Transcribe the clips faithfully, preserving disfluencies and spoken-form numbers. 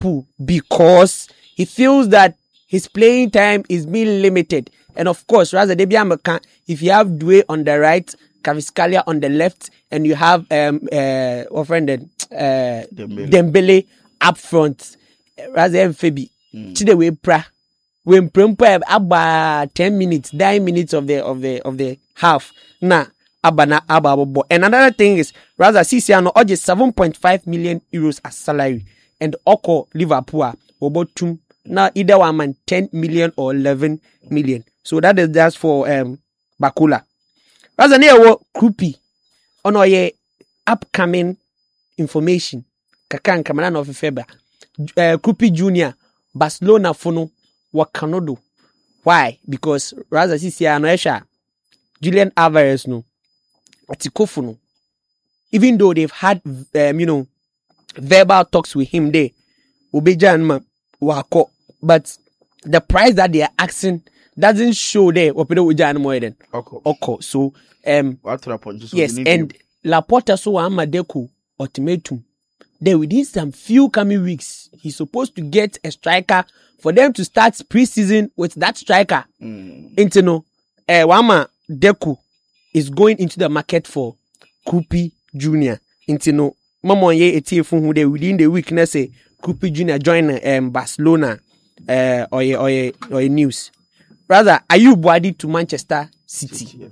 Liverpool because he feels that his playing time is being limited. And of course, rather if you have Doué on the right, Kvaratskhelia on the left, and you have um uh what friend uh Dembele. Dembele up front, rather than Fabi. Chide we pra when prempa about ten minutes, nine minutes of the of the of the half. Nah, abana ababo. And another thing is rather Ciciano urges seven point five million euros as salary, and Oko Liverpool about two. Now either one man ten million or eleven million. So that is just for um Bakula. Rather near what Krupi on our upcoming information. Kakan Kamaran of Feber. Uh, Krupi Junior Barcelona Fono Wakanodo. Why? Because rather Ciciano Esha Julian Alvarez no Atikofuno. Even though they've had um, you know verbal talks with him there, Obejan Wako. But the price that they are asking doesn't show there. Opedo Ujan more than Oko. Oko. So um yes, and Laporta so Amadeku ultimatum. Then within some few coming weeks, he's supposed to get a striker for them to start preseason with that striker. Mm. Into no uh, Wama Deku is going into the market for Krupi Junior Into no Mama ye etiefun who they within the week na say Krupi Junior join um Barcelona. Uh, or a, or a, or a news. Rather, Ayub Wadi to Manchester City.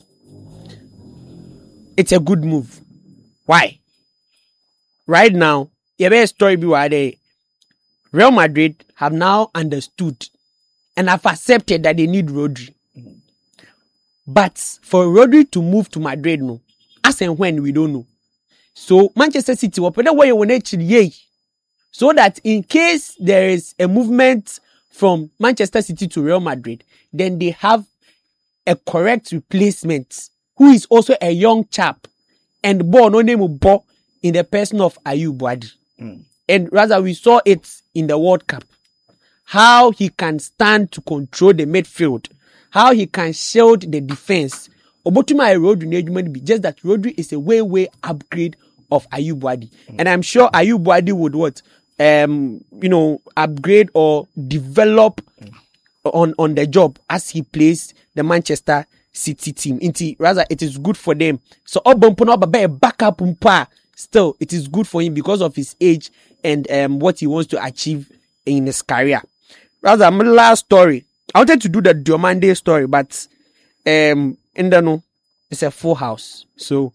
It's a good move. Why? Right now, you have a story be why they Real Madrid have now understood and have accepted that they need Rodri. But for Rodri to move to Madrid, no, as and when we don't know. So Manchester City, what way you want actually. So that in case there is a movement from Manchester City to Real Madrid, then they have a correct replacement who is also a young chap and born no name Bo in the person of Ayub Wadi. Mm. And rather we saw it in the World Cup. How he can stand to control the midfield, how he can shield the defense. Obotuma Rodri be just that Rodri is a way way upgrade of Ayub Wadi. Mm. And I'm sure Ayub Wadi would what? Um, you know, upgrade or develop mm. on, on the job as he plays the Manchester City team. Inti, rather, it is good for them. So, backup still, it is good for him because of his age and um what he wants to achieve in his career. Rather, my last story. I wanted to do the Diomande story, but um, in the no, it's a full house. So,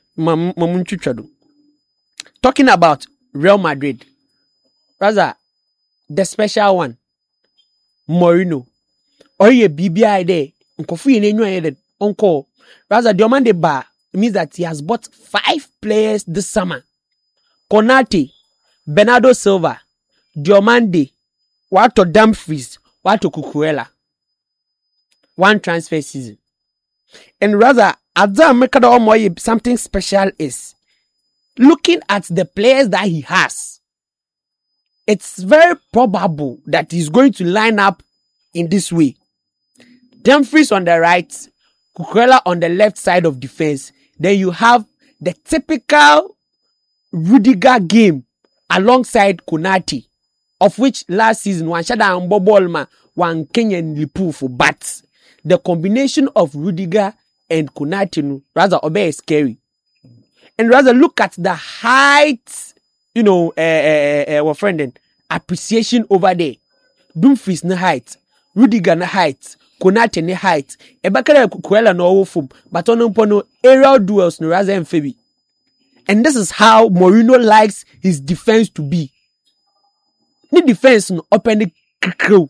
talking about Real Madrid. Rather, the special one, Mourinho. Or ye B B I there. Uncle Uncle. Rather, Diomande Bar means that he has bought five players this summer. Konate, Bernardo Silva, Diomande, Wato Dumfries, Wato Cucurella. One transfer season. And rather, Adam something special is looking at the players that he has. It's very probable that he's going to line up in this way. Dumfries on the right, Cucurella on the left side of defense. Then you have the typical Rudiger game alongside Konate, of which last season one Shada and Bobolma, one Kenyan Lipu for bats. The combination of Rudiger and Konate rather obey is scary. And rather look at the height, you know, uh, uh, uh, our friend then, appreciation over there. Dumfries na height, Rudiger na height, Konate na height. Ebakara Cucurella no ofum, but on no aerial duels no rather than Fabi. And this is how Mourinho likes his defense to be. The defense no open the kikro.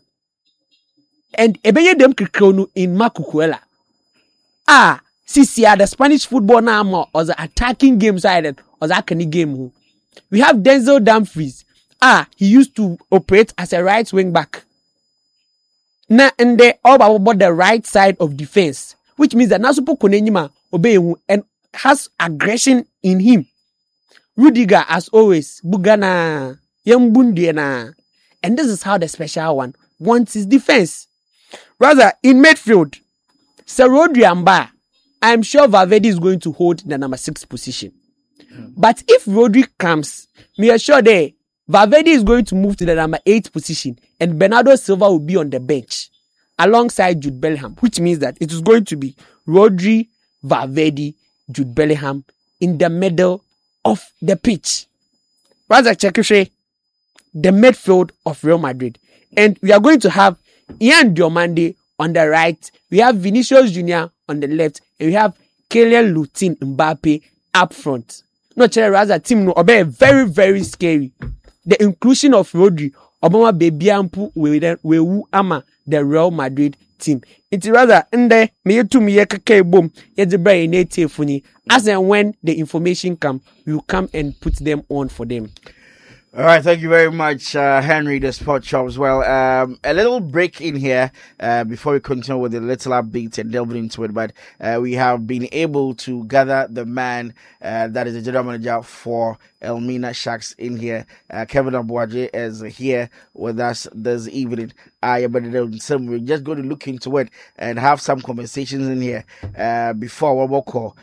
And ebeye dem kikro no in Cucurella. Ah, see, the Spanish football now or the attacking game side or the academy game. We have Denzel Dumfries. Ah, he used to operate as a right wing back. Now, and they all about the right side of defense, which means that Nasupo Konenima obey and has aggression in him. Rudiger, as always, Bugana, Yambundiana. And this is how the special one wants his defense. Rather, in midfield, Sir Rodri Amba, I'm sure Valverde is going to hold the number six position. Mm. But if Rodri comes, me assure they, Valverde is going to move to the number eight position, and Bernardo Silva will be on the bench alongside Jude Bellingham, which means that it is going to be Rodri, Valverde, Jude Bellingham in the middle of the pitch. Razak Chekishe, the midfield of Real Madrid. And we are going to have Ian Diomande on the right. We have Vinicius Junior on the left. And we have Kylian Lutin Mbappe up front. No, Razak team no obey very, very scary. The inclusion of Rodri, Obama baby ampu we wu ama the Real Madrid team. It's rather in there me to me keke boom yet the brain native funny. As and when the information come, we will come and put them on for them. All right, thank you very much, uh, Henry, the Sport Shop as well. Um, a little break in here uh, before we continue with the little update and delve into it. But uh, we have been able to gather the man uh, that is the general manager for Elmina Sharks in here. Uh, Kevin Abuaje is here with us this evening. I but some we're just going to look into it and have some conversations in here uh, before we call.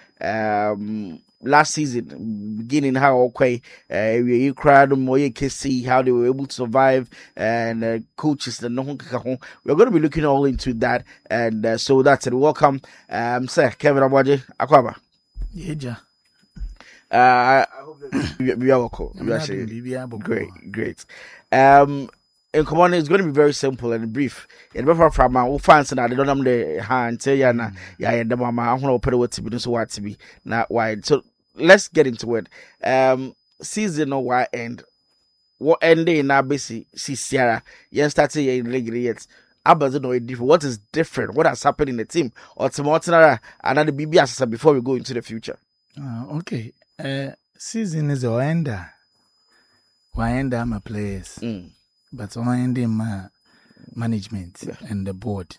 Um, Last season, beginning how okay, uh, we cried more you can see how they were able to survive, and uh, coaches the no we're going to be looking all into that, and uh, so that's it. Welcome, um, sir Kevin Abuaje, Akwaba. Yeah, uh, I hope that we are welcome. We actually great, great. Um. In command, it's going to be very simple and brief. In the from my fans and I don't know the hand tell ya na ya and the mama I want to open what to be so what to be not wide. So let's get into it. Um, season no why end. What ending now basically see Sierra. Yes, started in regular yet. I don't know different. What is different? What has happened in the team? Or tomorrow another B B S before we go into the future. Uh, okay. Uh, season is the ender. Why end my players? Mm. But only my management yeah. and the board.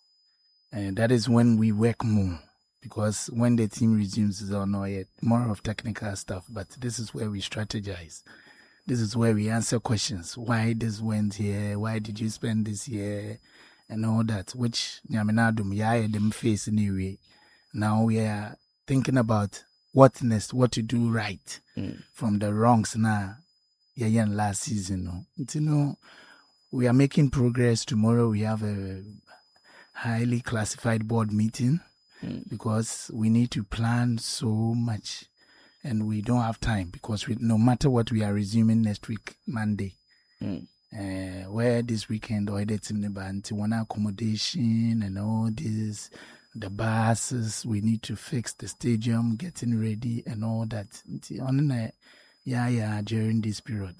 And that is when we work more. Because when the team resumes, it's not yet more of technical stuff. But this is where we strategize. This is where we answer questions. Why this went here? Why did you spend this year? And all that. Which, Nyaminadum, yeah, them face anyway. Now we are thinking about what next, what to do right mm. from the wrongs now. Yeah, yeah, last season, no. You know, we are making progress. Tomorrow we have a highly classified board meeting mm. because we need to plan so much, and we don't have time because we, no matter what, we are resuming next week, Monday. Mm. Uh, where this weekend or it's in the band, one accommodation and all this, the buses. We need to fix the stadium, getting ready, and all that. On the Yeah, yeah, during this period.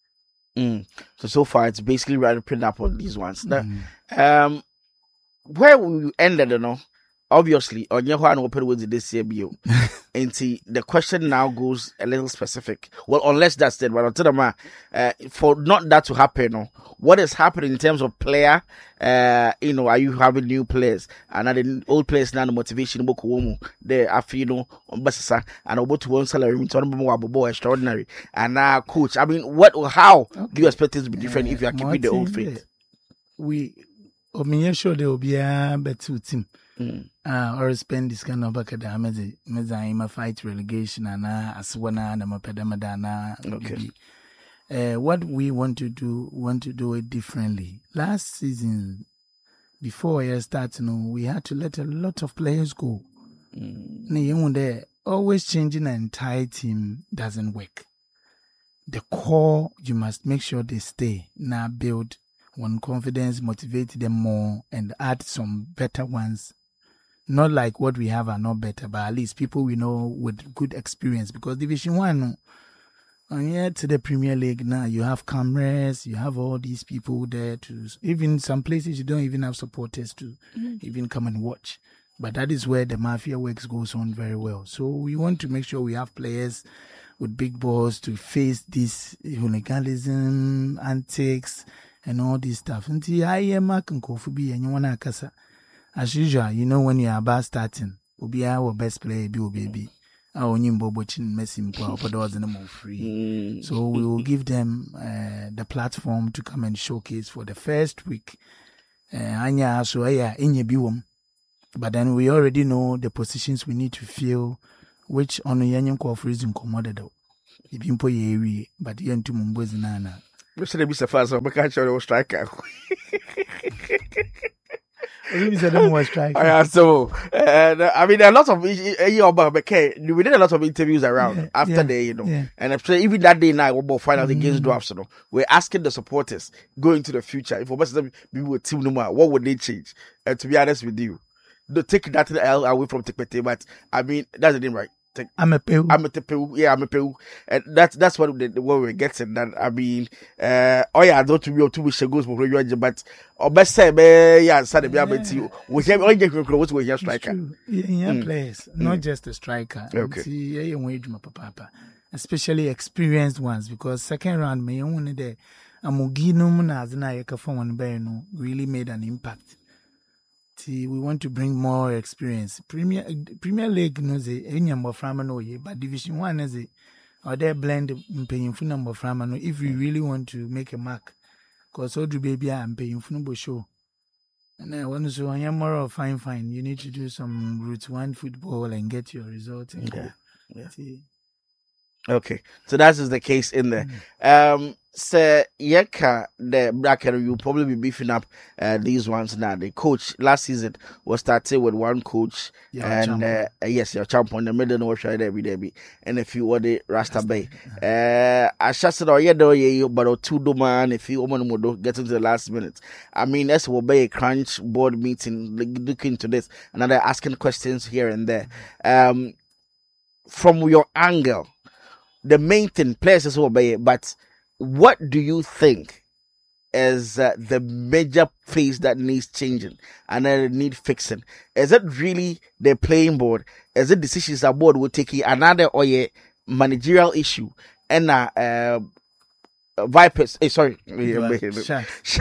Mm. So, so far, it's basically wrapping up on these ones. Mm. Now, um, where we ended, you know, obviously, on your one open with this C B O. And see, the question now goes a little specific. Well, unless that's it, but until the uh, for not that to happen, no, what is happening in terms of player? Uh, you know, are you having new players? And are the old players now the motivation book the afino on Bassasa and about to one salary to more extraordinary. And now, uh, coach, I mean, what or how okay. do you expect it to be different uh, if you are keeping the old faith? We, I mean, sure there will be a better team. Mm. Uh, or spend this kind of back at the Amazon, Mezza, fight relegation, and as one and I'm a pedamadana. Okay. Uh, what we want to do, want to do it differently. Last season, before I started, you know, we had to let a lot of players go. Mm. Always changing an entire team doesn't work. The core, you must make sure they stay. Now build one confidence, motivate them more, and add some better ones. Not like what we have are not better, but at least people we know with good experience. Because Division One, and here to the Premier League now, you have cameras, you have all these people there to. Even some places you don't even have supporters to mm-hmm. even come and watch. But that is where the mafia works goes on very well. So we want to make sure we have players with big balls to face this hooliganism, antics, and all this stuff. Until I am a concophobia and you want to casa. As usual, you know, when you are about starting, will be our best player, be baby. Our new watching messing for doors and more free. So we will give them uh, the platform to come and showcase for the first week. Anya, so yeah, in your biwom. But then we already know the positions we need to fill, which on the Yanyan Call freezing commodity. Ibimpo ye but yen to Mumbozi Nana. Mister Mister Fast, I'm catch your striker. Maybe said them was striker. Yeah, so uh, I mean, a lot of okay, we did a lot of interviews around Yeah, after yeah, the, you know, yeah. and I'm sure even that day night, we final Mm. against drafts, you know, we're asking the supporters going to the future if we them be with team no more, what would they change? And to be honest with you, don't take that L away from Tekpete, but I mean that's the name, right? Take, I'm a pew. I'm a Tepu, yeah, I'm a Tepu, and that's that's what the, what we're getting. That I mean, uh, oh yeah, I don't to be two weeks ago, but or best say, yeah, Saturday, be able to we have only get close with your striker. Yeah, yeah Mm. players, not just a striker. Okay. See, yeah, yeah, wait, my papa, especially experienced ones, because second round, me only the Amuginum Nazana Yaka one Beno really made an impact. See, we want to bring more experience. Premier Premier League knows it, any number of no ye, but Division One is it, or they blend paying for number of no. If we really want to make a mark, because all do baby, I'm paying for no show. And I want to say, I am more of fine, fine. You need to do some route one football and get your result. And Yeah, go. yeah. See, Okay, so that is the case in there. Um, so Yeka, the bracket, you'll probably be beefing up uh, these ones now. The coach last season was starting with one coach, Yeah, and champion. uh, yes, your champion, the middle no shade every day, and if you were the Rasta Bay. Uh, I just said, oh yeah, though, yeah, but two do man, if you woman would get into the last minute. I mean, that's will be a crunch board meeting, like, looking into this, and they're asking questions here and there. Um, from your angle, the main thing, players is obey it, but what do you think is uh, the major phase that needs changing and that it need fixing? Is it really the playing board? Is it decisions that board will take it another or a managerial issue? And uh, uh Vipers, eh, sorry, Sharks.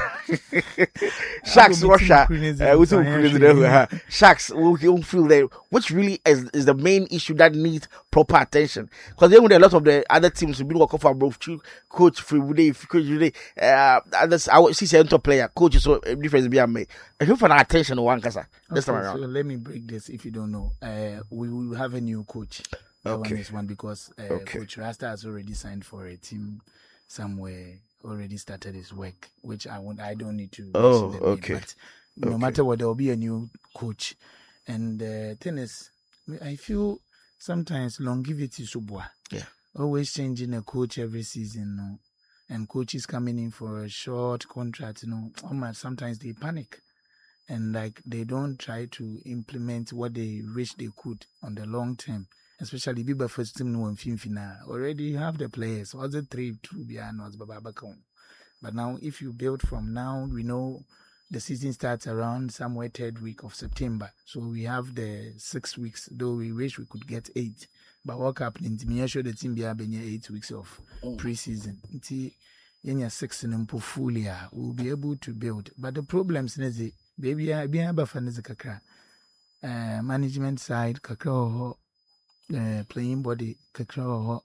Sharks, Russia, Crazy, uh, we so do I crazy actually- there, uh, Sharks, we don't feel there, which really is, is the main issue that needs proper attention. Because then with a lot of the other teams, we been working for both coach, free, coach, really, uh, others, I would see center player, coach, so difference be made. I feel for the attention of one casa this time Okay, around. so let me break this if you don't know. Uh, we will have a new coach. That Okay. one is one because uh, Okay. Coach Rasta has already signed for a team somewhere, already started his work, which I won't, I don't need to. Oh, mention the name, okay. But no Okay. matter what, there will be a new coach. And the uh, thing is, I feel sometimes longevity subwa. Yeah. Always changing a coach every season, no? And coaches coming in for a short contract, you know, almost sometimes they panic. And like they don't try to implement what they wish they could on the long term. Especially Biba first team no Finfina. Already you have the players. Was it three two behind was Babakon. But now if you build from now, we know the season starts around somewhere third week of September. So we have the six weeks, though we wish we could get eight. But what happened to me, I sure the team be having eight weeks of preseason. Until in six and fully we'll be able to build. But the problems is the baby I be able to kakra. Uh management side kakra uh, playing body kakra uh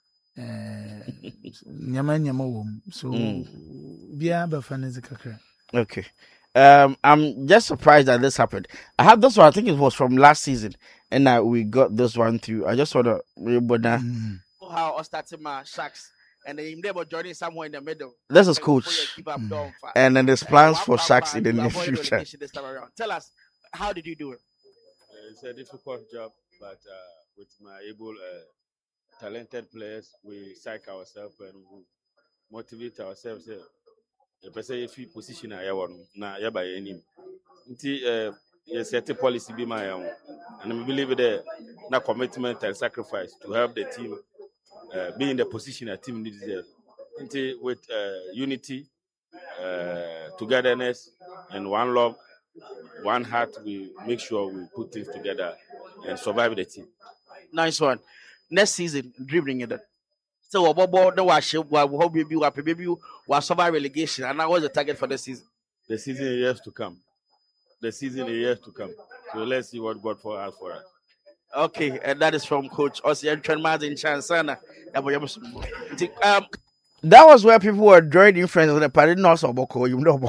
nyama nyama wom. So be able to kakra. Okay. Um, I'm just surprised that this happened. I have this one. I think it was from last season, and uh, we got this one through. I just want to remember Mm. how I started my Sharks, and then they were joining somewhere in the middle. This is coach, and then there's plans for Sharks in the near future. Tell us, how did you do it? Uh, it's a difficult job, but uh, with my able, uh, talented players, we psych ourselves and we motivate ourselves. Uh, if you position a yawan na yaba any, nti uh, yes, set a policy be my own, and I believe that na commitment and sacrifice to help the team uh, be in the position a team needs there. Nti with uh, unity, uh, togetherness, and one love. One heart, we make sure we put things together and survive the team. Nice one. Next season, dribbling it. So, what about the wash? What hope you be? Maybe you will survive relegation. And now, what's the target for the season? The season is years to come. The season is years to come. So let's see what God for us for us. Okay, and that is from Coach Osi and Martin Chansana. Um, That was where people were drawing inference on the party. Not so boko, you know.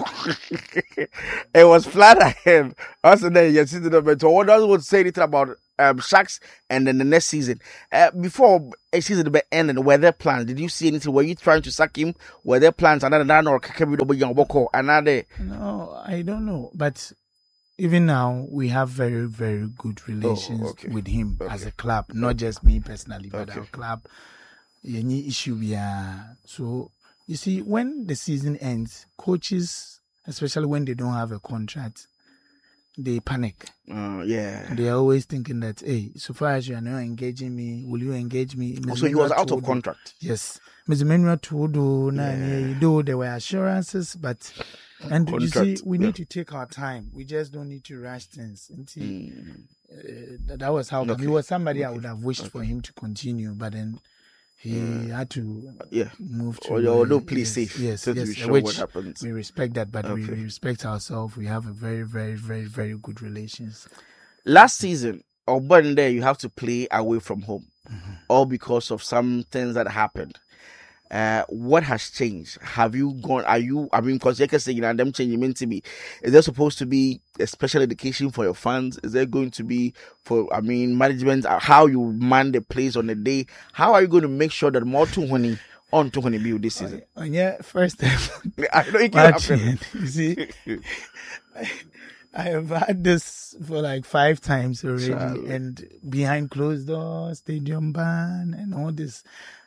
It was flat ahead. Also, then you see the but what else would say anything about um Sharks and then the next season? Uh, before a season the end and weather plans. Did you see anything? Were you trying to sack him? Were there plans another than or Kakabi young boko another? No, I don't know, but. Even now, we have very, very good relations oh, okay. with him okay. as a club. Not just me personally, but okay. our club. Any issue, yeah. So you see, when the season ends, coaches, especially when they don't have a contract, they panic. Uh, yeah. They are always thinking that, hey, so far as you are not engaging me, will you engage me? Oh, so he was out of contract. Yes, Mister Manuel Tuodo, yeah. Though there were assurances, but. And contract, you see, we yeah. need to take our time. We just don't need to rush things. Mm. Uh, that was how okay. he was somebody okay. I would have wished okay. for him to continue, but then he yeah. had to yeah. move to. Or oh, uh, no, please yes, safe. Yes, so yes. To be sure Which what happens. We respect that, but okay. we, we respect ourselves. We have a very, very, very, very good relations. Last season, or but there, you have to play away from home, mm-hmm. all because of some things that happened. Uh, what has changed? Have you gone? Are you? I mean, because you can say, you know, them changing meant to be. Is there supposed to be a special education for your fans? Is there going to be for? I mean, management. How you man the place on the day? How are you going to make sure that more two honey on two honey build this season? Oh, yeah, first time. I know it can happen. You see, I, I have had this for like five times already, Child. And behind closed doors, stadium ban, and all this.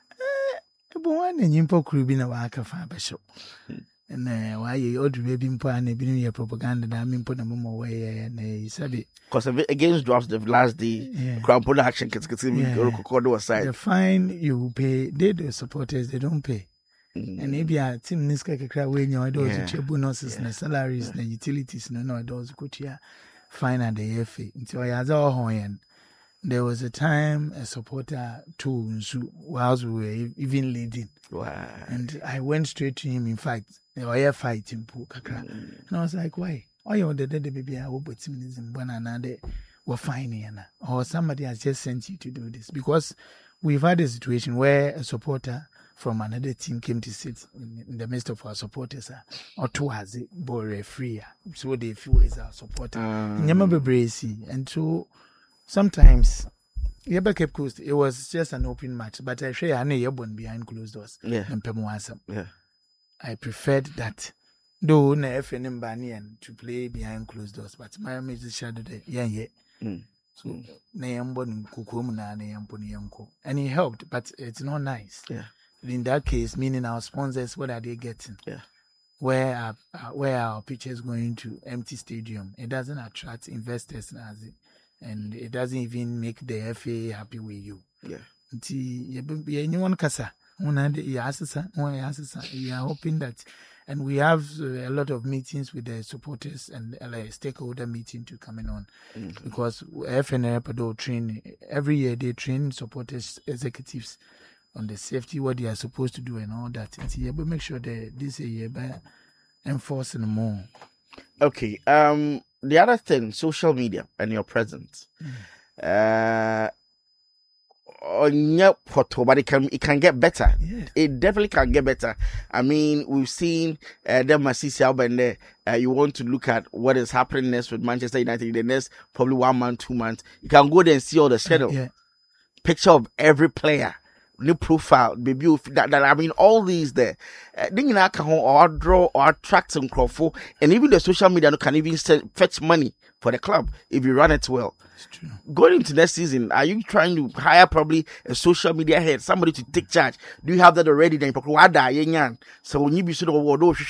But one and you could be a worker for a show. And why you ought to be important and be propaganda that I mean put a moment away and a sabi. Because against drops the last day, yeah. Crown Production can go aside. The fine you pay, they the supporters, they don't pay. Mm. And maybe a team Niska cry when you do the bonuses and salaries and utilities, no, no, those good here. Fine at the F A. Until I had all home. There was a time a supporter too, whilst we were even leading. Wow. And I went straight to him. In fact, they were fighting. Mm. And I was like, why? Oh, you're the dead baby. I will put him in one another. We're fine. Or somebody has just sent you to do this. Because we've had a situation where a supporter from another team came to sit in, in the midst of our supporters. Or two has it, but free. So they feel is our supporter. Um. And so, sometimes, Yeba kept closed. It was just an open match, but I say I know you're born behind closed doors. Yeah. And Pemuasa. Yeah. I preferred that. Though na F N M Banian to play behind closed doors, but my image is shadow there. Yeah, yeah. Mm. So na yambon kukum na na yamponi yanko, and it helped, but it's not nice. Yeah. In that case, meaning our sponsors, what are they getting? Yeah. Where are uh, where are our pitchers going to empty stadium? It doesn't attract investors as it. And it doesn't even make the F A happy with you. Yeah. Anyone kasa, we are hoping that, and we have a lot of meetings with the supporters and a stakeholder meeting to coming on, mm-hmm. because F N R do train every year. They train supporters executives on the safety, what they are supposed to do, and all that. And see, but make sure that this year by enforcing more. Okay. Um. The other thing, social media and your presence. Mm. Uh, on your portal, but it can it can get better. Yes. It definitely can get better. I mean, we've seen uh, them Masisi Alba there. Uh, you want to look at what is happening next with Manchester United in the next probably one month, two months. You can go there and see all the schedule, Uh, yeah. picture of every player. New profile, baby, that, that I mean, all these there. Then you know, can or draw or attract some crowd, and even the social media can even send, fetch money for the club if you run it well. It's true. Going into next season, are you trying to hire probably a social media head, somebody to take charge? Do you have that already? Then so when you be sort of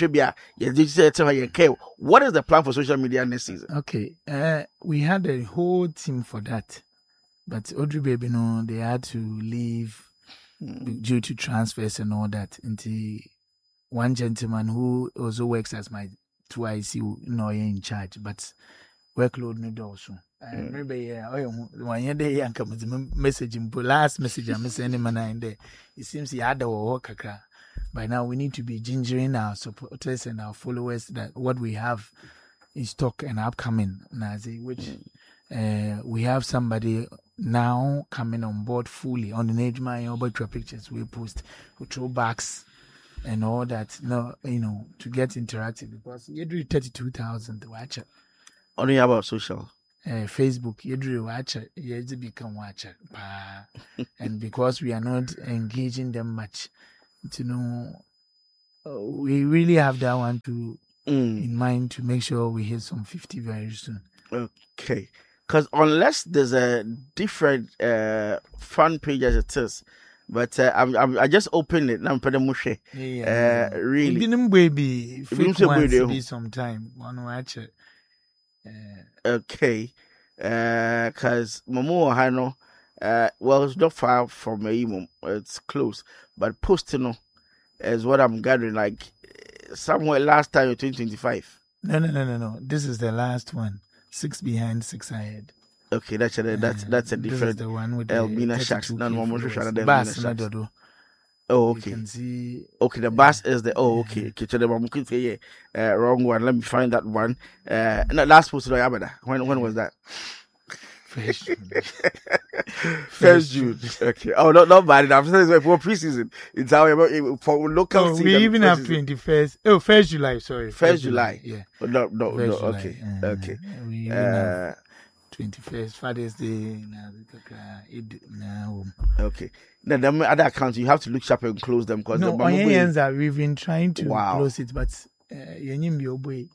what is the plan for social media next season? Okay, uh, we had a whole team for that, but Audrey Baby, no, they had to leave. Mm. Due to transfers and all that, into one gentleman who also works as my two I C no in charge, but workload no also. I remember yeah, one year day and come with message in last message I'm sending man in there. It seems he had a work. By now we need to be gingering our supporters and our followers that what we have in stock and upcoming, Nazi, which uh, we have somebody now coming on board fully on the Nejma and over pictures we post with throwbacks and all that. No, you know, to get interactive because you do thirty-two thousand watcher. Only about social. Uh, Facebook, you do watcher, you become watcher. And because we are not engaging them much, you know, uh, we really have that one to Mm. in mind to make sure we hit some fifty very soon. Okay. Because unless there's a different uh, front page as it is, but uh, I'm, I'm I just opened it now. I'm putting mushe. Yeah, Uh, really. Didn't baby been fake say ones baby. be sometime one watch it. Okay. Because uh, Momo Hano, uh, well, it's not far from me. It's close, but posting is what I'm gathering. Like somewhere last time in twenty twenty-five. No, no, no, no, no. This is the last one. Six behind, six ahead. Okay, that's a that's that's a different. This is the one with Elmina the Sharks. No, no, more sure than Bass, Elmina Sharks. Dodo. Oh, You okay. can see. Okay, the bass is the oh okay. Okay, so the one could say yeah, uh, wrong one. Let me find that one. Uh, no, last post to When when was that? First June. First June. Okay. Oh, not not bad enough. This is for preseason. It's how about for local. Oh, season, we even have preseason. twenty-first. Oh, first July. Sorry. First July. Yeah. Oh, no, no, no. First July. Okay, Uh, okay. We even Uh, have twenty-first Father's Day. Now, now. okay. Now the other accounts you have to look sharp and close them because No, the on Mamubu- ends are we've been trying to Wow. close it, but uh, yenyim your boy.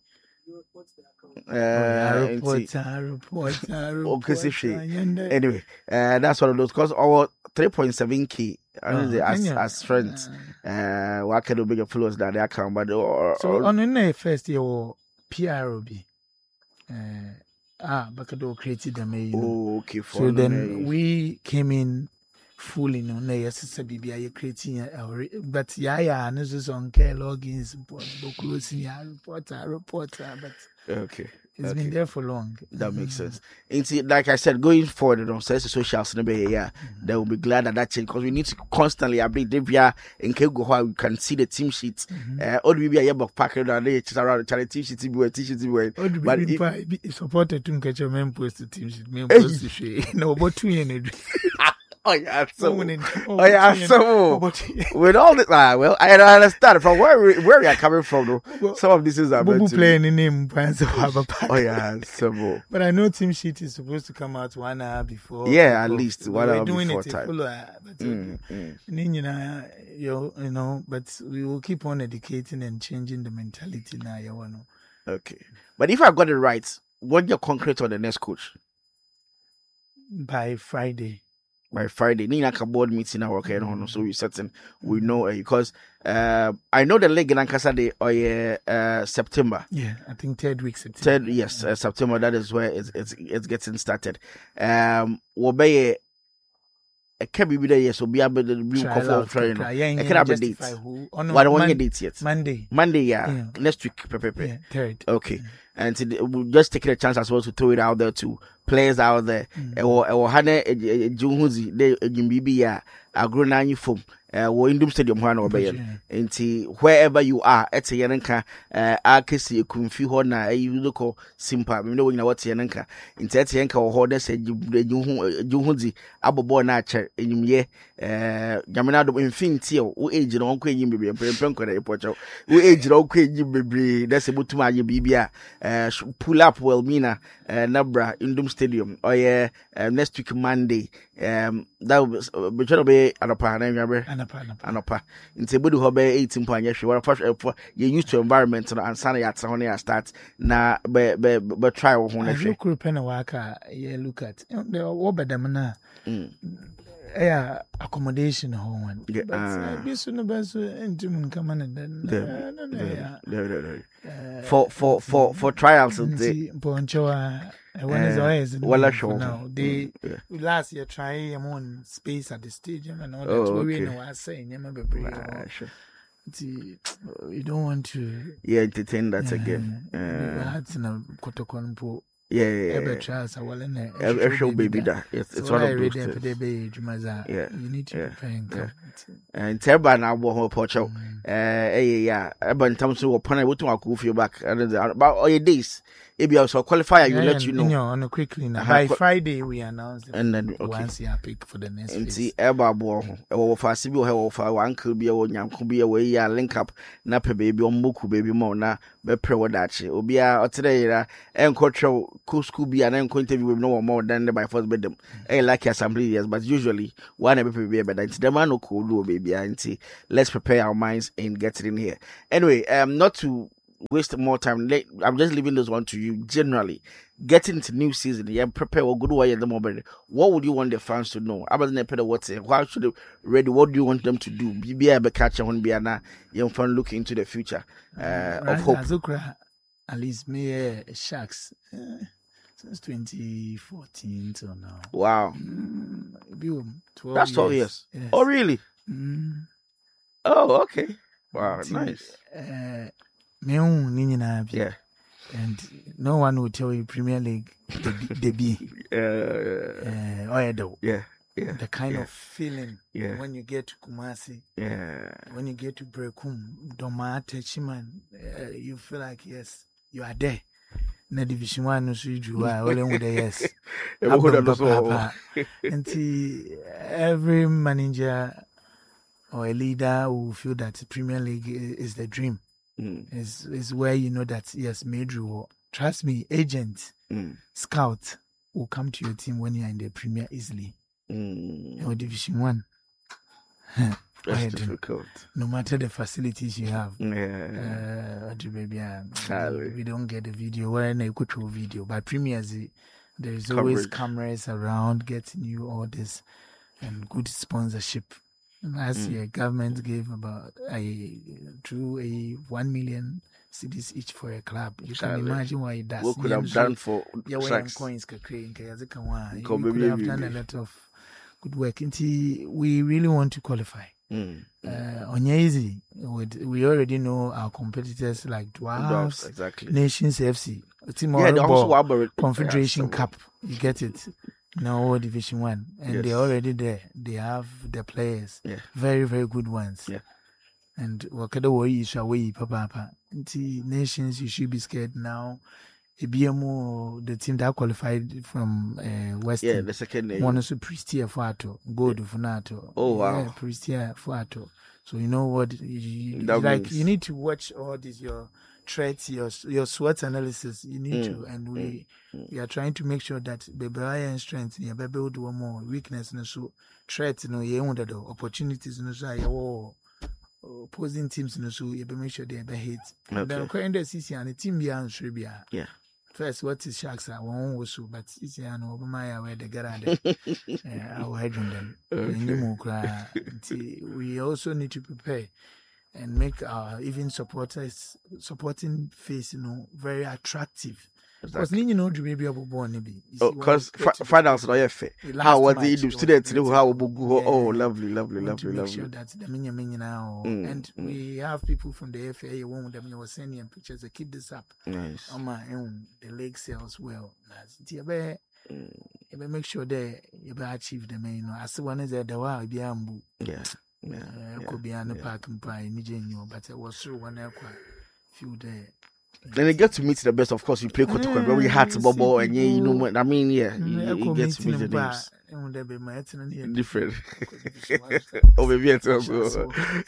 uh, Reporter, reporter, Okay, see, she- reporter. anyway, uh, that's one of those because our three point seven k Oh, as Kenya. as friends. Uh, what can do bigger followers than their account, but or, So or, on the first year, or P R O B. Uh, ah, Bakado created them, you know. oh, okay. For So then uh, we came in full in on yes, sister B B I creating our but yeah, yeah, and this is on care logins, closing yeah, reporter, reporter, but okay. it's Okay. been there for long. That makes sense. And see, like I said, going forward, you know, says the socials, yeah, they will be glad that that change because we need to constantly update the via and can go how we can see the team sheets. Uh, all we be a year of packet and they just around the charity team sheets, be team sheets, be But But if if- supported to catch your men post the team sheet, men Hey. post the shit. No, but two in oh yeah, so it. oh yeah, so with all the ah, well, I don't understand from where we, where we are coming from. Though. Well, Some of this is are meant Bobo to be- playing in name plans to have a pack. Oh yeah, so But I know team sheet is supposed to come out one hour before. Yeah, at kickoff. least We one were hour doing before it a time. full hour, but mm, mm. then, you know, you you know, but we will keep on educating and changing the mentality now. You know, Okay, but if I got it right, what your concrete on the next coach by Friday. by Friday? Nina can board meeting now, okay, no, so we certain we know uh, because uh, I know the league in Ankasa Day or yeah, uh, September. Yeah, I think third week September. Third, yes, uh, September. That is where it's it's, it's getting started. Um, will be a can be there. Yes, will be able to be Trial for out, training. try, yeah, I yeah, can have a justify date. who- oh, no, Why don't Mon- get dates yet? Monday. Monday, yeah, Yeah. next week. Pepe, pepe. Yeah, third. Okay, and today, we'll just take a chance as well to throw it out there to players out there. Or or hane Junhuzi de Jimbibi ya agro na uniform. Uh, we're in Doom Stadium one or Yeah. Nti wherever you are, at a yanka, uh, Akisi, Kumfi Hona, a local simpa, we know what yanka. Nti at yanka or Hoda said Junhuzi, Abo Nature, in ye, uh, Yamanado Infinity, who age and uncle Yimbi, and Pranko, Porto, who age and uncle Yimbi, that's able to my Bibia, uh, pull up well, Mina, uh, Nabra, in Doom Stadium, or yeah, uh, next week Monday, um, that was, uh, be an upon Anapa, anapa. Anopa. Nti ebudu ho be eighteen point yehwe wara fa you used to environment no ansana ya tse ho na ya start na be be be try wo ho na I hwe. look up and waka, yeah, look at the what better man. Mm. Yeah, accommodation home. Yeah, But ah. be soon about so intimate come on and then. There, no, no, there, yeah. there, there, there. Uh, For for for for trials nti nti, Poncho, uh, when is Eh, always wala for show. now. They Yeah. last year try them on space at the stadium and all that. Oh, We okay. know what I say. Never be brave. Ah, sure. Nti, You don't want to. Yeah, entertain that again. Uh, Uh, that's in a Kotokonpo. Yeah, yeah, Ever yeah. tries a well in there. A, a show baby that. It's, it's So one I of read those them for the things. baby, Yeah, you need to yeah, prepare and yeah. come. And Terba now bo ho pocho. Mm. Eh, yeah, yeah. But in terms of upon I want to go for you back. And about all your days, if you also qualifier, you Yeah, let and- you and know. you're on a quickly now. Uh-huh, By qu- Friday, we announce the And then okay. once you are picked for the next Nti phase. eba bo ho e wo fa sibi wo he wo fa uncle bi e wo nyanko bi e wo ya link up na pe baby omboku baby mo na be pre wo dache obi a otere yira enko tre cool school bi and enko interview we no wo more than by first bedem e like assembly years but usually one e be baby be that the man no cool do baby anti let's prepare our minds and get it in here anyway um not to waste more time. I'm just leaving this one to you. Generally, getting into new season, yeah, prepare a good way at the moment. What would you want the fans to know? I wasn't a what's it? How should they ready? What do you want them to do? Be able to catch on be na young fan look into the future uh, of hope. Azukra, at least me uh, Sharks uh, since twenty fourteen till now. Wow, Mm, twelve that's twelve years. years. Yes. Oh, really? Mm. Oh, okay. Wow, See, nice. Uh, me own ni nyinaa bi. Yeah. And no one will tell you Premier League debut. Uh, Uh, oh, yeah, though. yeah, yeah. The kind yeah. of feeling Yeah. when you get to Kumasi, Yeah. when you get to Brekum, Domate, Chiman, uh, you feel like, yes, you are there. Na Division One, no, so you do, I only with the yes. Everyone knows all. Papa. And see, every manager or a leader will feel that Premier League i- is the dream. Mm, Is is where you know that yes, Major will trust me, agent, mm, scout will come to your team when you are in the Premier easily mm. or Division One. That's Ahead. difficult. No matter the facilities you have. Yeah. Uh, what do baby, uh, Charlie. we don't get the video. We're in a good video, but premiers, there is always Coverage. cameras around getting you all this and good sponsorship. Last Mm. year, government gave about a through a one million cities each for a club. You Charlie. can imagine why it does. What could Yeah, have so- done for yeah, when Sharks? coins can create, can you Come could baby, have done a baby. lot of good work. Until we really want to qualify. Mm. Uh, on easy, we already know our competitors like Dwarfs, Dwarfs, exactly. Nations F C, Team Yeah, they also Ball, were Confederation yeah, Cup. You get it? No Division One, and Yes. they're already there. They have the players, Yeah. very very good ones. Yeah. And wakada wo is away, papa, papa. Until Nations, you should be scared now. A B M O, the team that qualified from uh, Western. Yeah, the second name. One also Prestia Fato, Gold Funato. Oh, wow. Yeah, Prestia Fato. So you know what? You, you- That like means- you need to watch all this your threats, your your SWOT analysis. You need Mm, to, and we we are trying to make sure that baby and strength, yeah, baby will do more weakness, no so threats, no, yeah, under the opportunities, no so yeah, oh, opposing teams, no so you be make sure they be hit. And then Okay. current the season and the team be answer be a- Yeah. First, what is Sharks are one also, but it's yeah, no, my where the garage. Yeah, our head on them. Okay. We also need to prepare and make our even supporters supporting face, you know, very attractive. Because Exactly. you know, you may be able born maybe. Oh, because finals not yet fair. How was the Edu students? You know how we go. Oh, lovely, lovely, We want to lovely, make lovely. sure that the many many now, Mm, and mm. we have people from the F A A. One of them was sending pictures. They keep this up. Nice. On my own, the leg sells well. You better Mm, make sure that you better achieve the main. As one is the wow, be ambu. Yeah. Yeah. Uh, yeah, could be an yeah. park and pie, Nijenyo, but it was through one aircraft. Few there. Then you get to meet the best. Of course, you play Kotoko, very hard to Mm, bubble, see and yeah, you know people- what I mean. Yeah, you, Mm, you echo get to meet the meeting bar, names. and there be my ethnic here. Different. Because Oh, maybe it's Just also.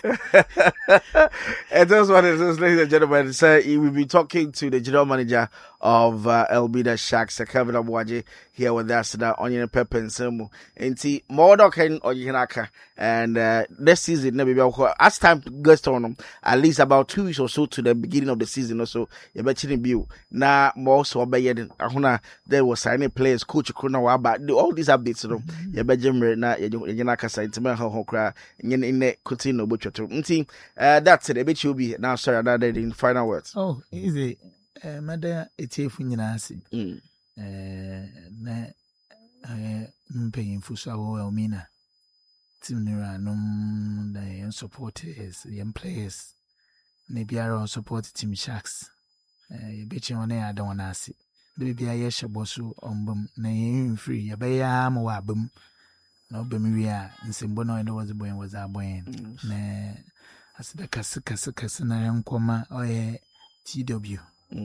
And that's what it is, ladies and gentlemen. So we will be talking to the general manager of uh, Elbida Sharks, Kevin Abuaje, here with us now on your pepper and Samu. And see, more talking on Yanaka. And uh, this season, maybe as time goes on, at least about two weeks or so to the beginning of the season or so, you're betting view. Now, more so, there was signing players, coach, Kuna Waba, all these updates, you know, you're betting now, you're Yanaka sentiment, how cry, and you're in the continue butcher to. Uh, that's it. A bit you'll be now. Sorry, another in final words. Oh, easy. Uh, Mother, it's a funny nasi. Mm. Uh, na, uh, mpaying for so well, Mina. Team Nira, no, the young supporters, young players. Maybe I support Team Sharks. Uh, you bet you on there, I don't want to see. the baby I shabosu on bum na yin free ya be ya ma wa bum na obem wi a nsembo na ndo was boy was a boy na asida kase kase kase na yankoma oye T W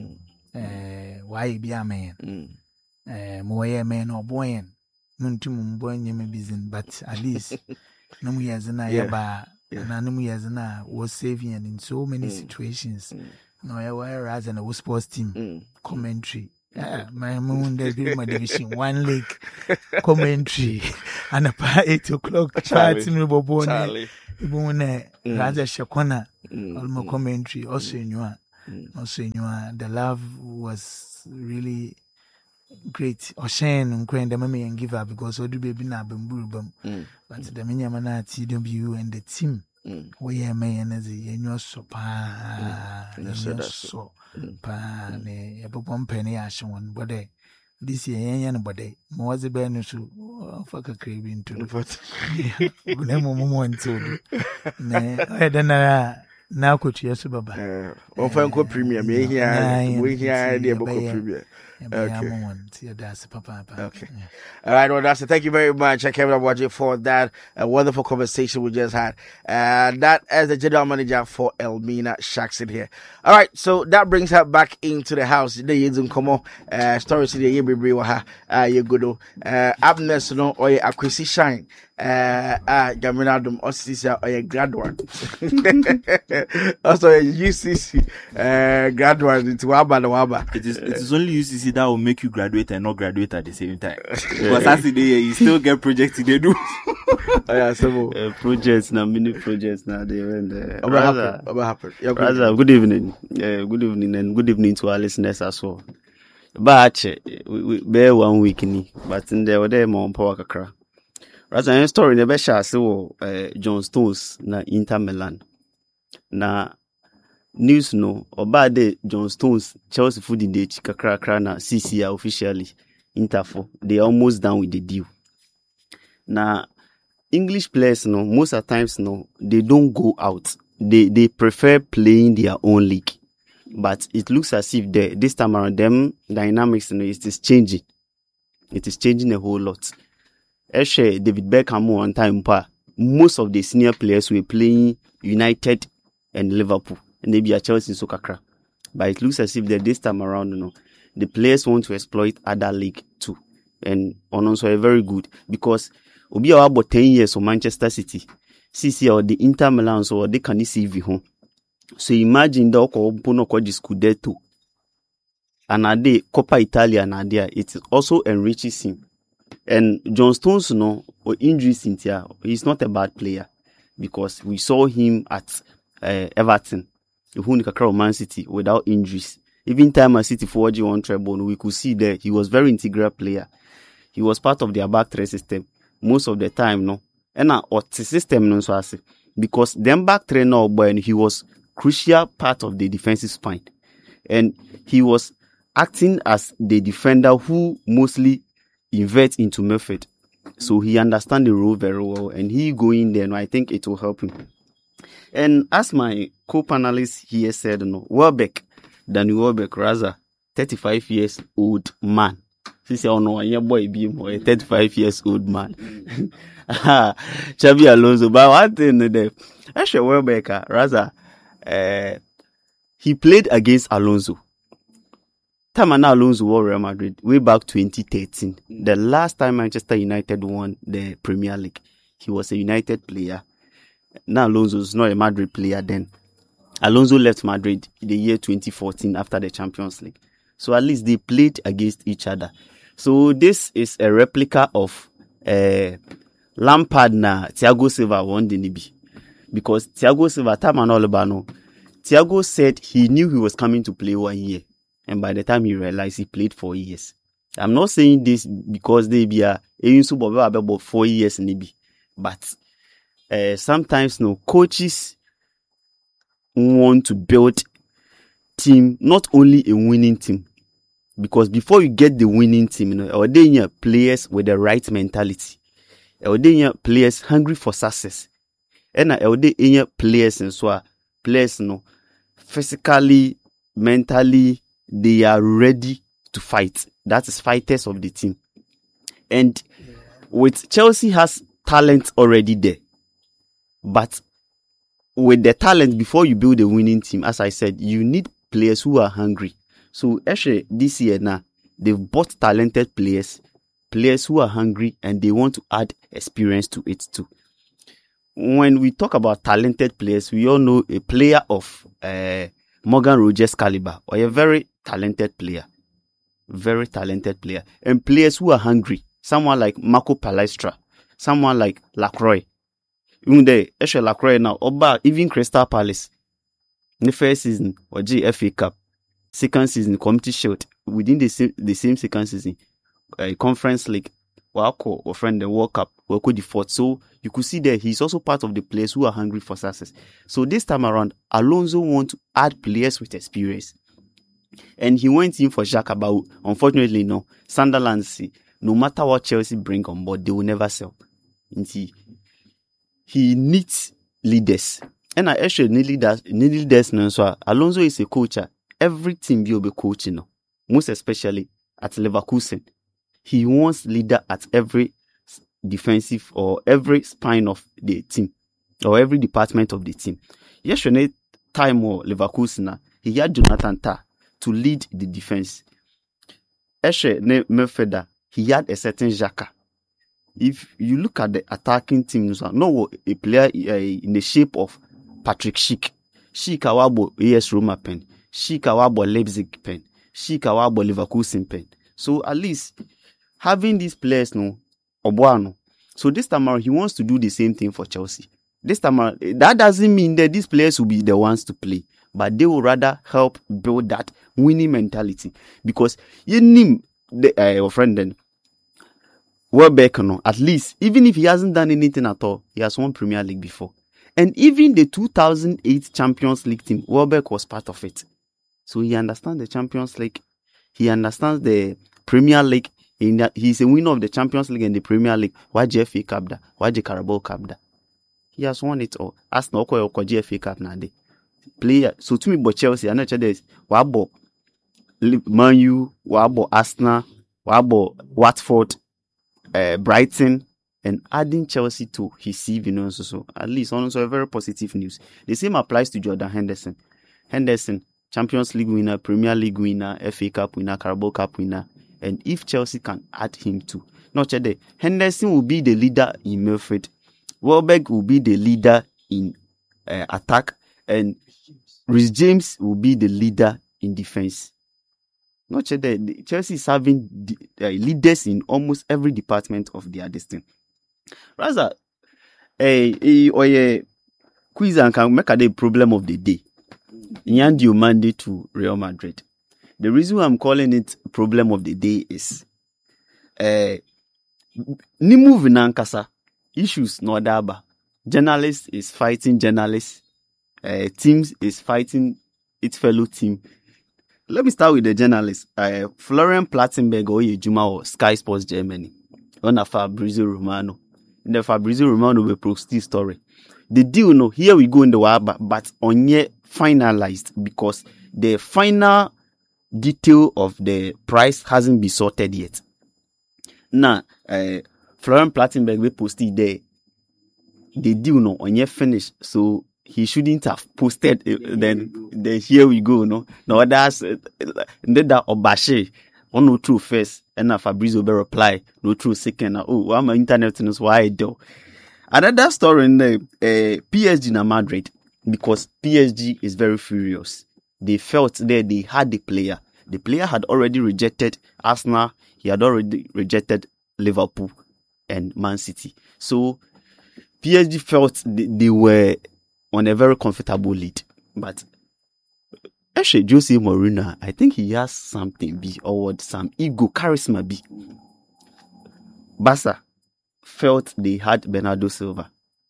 eh why be a man eh mo ye man or boy muntum boy nyame bizin but at least no mu years na ya ba na no mu years na was saving in so many situations. No, I were as in a sports team mm. commentary. Yeah, my moon they do my division one league commentary and about eight o'clock chatting with Bobo. Charlie, Ibune Raja Shakona, all my commentary. Also, you know, also you know, the love was really great. Oshen and Queen the mommy and give up because all the baby na bamboo but the Minyamana T W and the team. Mm. We are man as a yenyo so pa so pa ne yabon penny ashon bode this year yen bode mo was be no so fuck a craving to but we mo mo into ne e den na na ko tie so baba eh o fa nko premier me here we here dey boko premier. Okay. Okay. All right. Well, that's it. Thank you very much, Kevin Abuaje, for that uh, wonderful conversation we just had. And uh, that as the general manager for Elmina Sharks in here. All right. So that brings her back into the house. The Yizun Komo, uh, stories in the Yebi Waha, uh, Yegudo, uh, Abnes, no, or acquisition. Uh, uh, Gaminadum, Osisa, or a graduate. Also, a U C C, uh, graduate into Waba Waba. It is, it is only U C C that will make you graduate and not graduate at the same time. Because as the day, you still get projects they do. Oh, yeah, so, uh, projects now, mini projects now, they went there. Uh, what happened? What happened? Yeah, good, evening. good evening. Uh, good evening and good evening to our listeners as well. But, uh, we, we bear one week, but in there, there more power kakra. Rather than story, the best shall say, John Stones na Inter Milan. Na news no, or bad day, John Stones, Chelsea food in the kakra kakra na C C A officially Inter for. They almost done with the deal. Na English players no, most of the times no, they don't go out. They they prefer playing their own league. But it looks as if the this time around them dynamics no, it is changing. It is changing a whole lot. Actually, David Beckham one time, most of the senior players were playing United and Liverpool, and maybe a Chelsea in Sokakra. But it looks as if that this time around, you know, the players want to exploit other league too, and also very good because we are about ten years of Manchester City, C C or the Inter Milan, so they can see home. So imagine the Okobono Koji Scudetto, and a day Coppa Italia and Adia, it also enriches him. And John Stones, no, or injuries in here, he's not a bad player because we saw him at uh, Everton, the Man City, without injuries. Even time at City for G one treble, we could see that he was very integral player. He was part of their back three system most of the time, no. And now, what the system, no, so I say, because them back three now, but he was crucial part of the defensive spine, and he was acting as the defender who mostly invert into Murphy. So he understands the role very well and he go in there and I think it will help him. And as my co-panelist here said, no, Welbeck, Danny Welbeck, rather, thirty-five years old man. She said, oh no, your boy be more, a thirty-five years old man. Xabi Alonso, but one thing there, actually Welbeck, rather, uh, he played against Alonso. Tamana Alonso won Real Madrid way back twenty thirteen. The last time Manchester United won the Premier League, he was a United player. Now Alonso is not a Madrid player then. Alonso left Madrid in the year twenty fourteen after the Champions League. So at least they played against each other. So this is a replica of uh, Lampard na Thiago Silva won the Nibi. Because Thiago Silva, Tamana Olebano, Thiago said he knew he was coming to play one year. And by the time he realized, he played four years. I'm not saying this because they be a about four years maybe, but uh, sometimes no coaches want to build team, not only a winning team, because before you get the winning team, you know, or they need players with the right mentality, or they need players hungry for success, and or they need players and so players no physically, mentally. They are ready to fight. That is fighters of the team. And with Chelsea has talent already there. But with the talent, before you build a winning team, as I said, you need players who are hungry. So actually this year now, they've bought talented players, players who are hungry and they want to add experience to it too. When we talk about talented players, we all know a player of uh, Morgan Rogers caliber, or a very talented player. Very talented player. And players who are hungry. Someone like Marco Palestra. Someone like Lacroix. Even there, actually Lacroix now, Oba, even Crystal Palace. In the first season, or G F A Cup. Second season, Community Shield. Within the same, the same second season, uh, Conference League, Wako, or friend, the World Cup, Wako the fourth. So you could see that he's also part of the players who are hungry for success. So this time around, Alonso wants to add players with experience. And he went in for Xhaka, but unfortunately, no. Sunderland, see, no matter what Chelsea bring on board, they will never sell. And he, he needs leaders. And I actually need leaders, need leaders now. So Alonso is a coach. Every team will be coaching now. Most especially at Leverkusen. He wants leader at every defensive or every spine of the team or every department of the team. Yesterday, time or Leverkusen, he had Jonathan Tah to lead the defense. Eshe ne Mefeda, he had a certain Xhaka. If you look at the attacking team, no a player uh, in the shape of Patrick Schick. Schick awabo A S Roma pen. Schick awabo Leipzig pen. Schick awabo Leverkusen pen. So at least having these players no Obuano. So this time around, he wants to do the same thing for Chelsea. This time around, that doesn't mean that these players will be the ones to play, but they will rather help build that winning mentality. Because you name the uh, your friend then, Welbeck, no, at least even if he hasn't done anything at all, he has won Premier League before, and even the two thousand eight Champions League team, Welbeck was part of it. So he understands the Champions League, he understands the Premier League. In that, he's a winner of the Champions League and the Premier League. Why G F A Cup da? Why the Carabao Cup da? He has won it all. As no ko G F A Cup na de. Player. So to me, but Chelsea, I know there's wabo Man U, wabo Arsenal, wabo Watford, uh, Brighton, and adding Chelsea to his C V. You know, so, so at least also a very positive news. The same applies to Jordan Henderson. Henderson, Champions League winner, Premier League winner, F A Cup winner, Carabao Cup winner. And if Chelsea can add him to, not today, Henderson will be the leader in midfield. Welbeck will be the leader in uh, attack, and Reece James will be the leader in defense. Not today, Chelsea is having the, uh, leaders in almost every department of their destiny. Rather, a a or a quiz and can make a the problem of the day. Yandio Mande to Real Madrid. The reason why I'm calling it problem of the day is uh ni move nankasa issues no daba. Journalist is fighting journalists, uh, teams is fighting its fellow team. Let me start with the journalist. Uh, Florian Plattenberg or Juma or Sky Sports Germany. On a Fabrizio Romano. In the Fabrizio Romano we post story. The deal no here we go in the waba, but on yet finalized because the final detail of the price hasn't been sorted yet. Now, uh, Florian Plattenberg we posted there. The deal no on yet finished, so he shouldn't have posted. Uh, then, then here we go. No, no, that's uh, that Obashe. One no true first, and now Fabrizio be reply no true second. Oh, why my internet knows why I do. Another story in the uh, P S G na Madrid, because P S G is very furious. They felt that they had the player. The player had already rejected Arsenal. He had already rejected Liverpool and Man City. So P S G felt they, they were on a very comfortable lead. But actually, Jose Mourinho, I think he has something be or some ego, charisma be. Barca felt they had Bernardo Silva.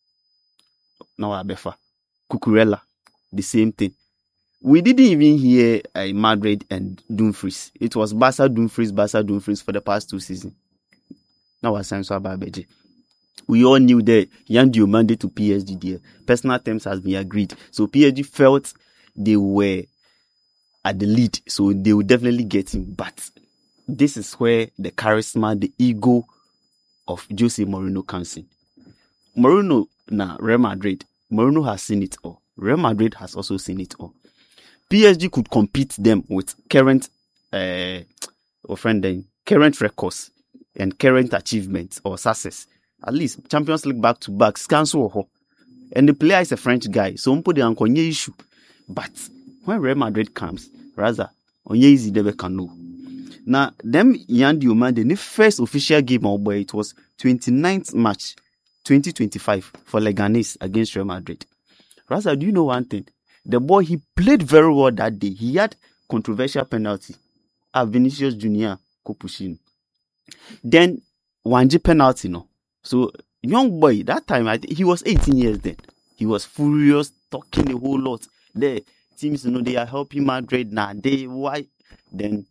Now Abefa, Cucurella, the same thing. We didn't even hear uh, Madrid and Dumfries. It was Barca, Dumfries, Barca, Dumfries for the past two seasons. Now we're saying so about Beji. We all knew that Yandio Mande to P S G there. Personal terms has been agreed. So P S G felt they were at the lead. So they would definitely get him. But this is where the charisma, the ego of Jose Mourinho comes in. Mourinho na Real Madrid, Mourinho has seen it all. Real Madrid has also seen it all. P S G could compete them with current, uh, offending, current records and current achievements or success. At least Champions League back to back, cancel. And the player is a French guy, so we put the onye issue. But when Real Madrid comes, rather, onye easy they can know. Now, them Yandy Omande, the first official game of boy, it was twenty-ninth March twenty twenty-five for Leganés against Real Madrid. Raza, do you know one thing? The boy, he played very well that day. He had controversial penalty. Ah, Vinicius Junior Kopushin. Then, Wanji penalty, no. So, young boy, that time, I th- he was eighteen years then. He was furious, talking a whole lot. The teams, you know, they are helping Madrid now. They, why? Then,